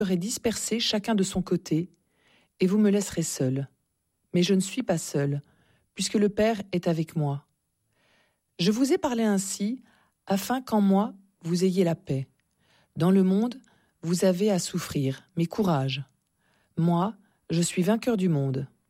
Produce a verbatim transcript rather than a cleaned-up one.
serez dispersés chacun de son côté, et vous me laisserez seul. Mais je ne suis pas seul, puisque le Père est avec moi. Je vous ai parlé ainsi, afin qu'en moi vous ayez la paix. Dans le monde, vous avez à souffrir, mais courage. Moi, je suis vainqueur du monde.